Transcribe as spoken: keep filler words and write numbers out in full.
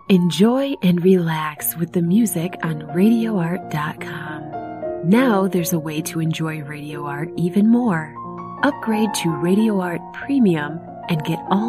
Enjoy and relax with the music on radio art dot com. Now there's a way to enjoy Radio Art even more. Upgrade to Radio Art Premium and get all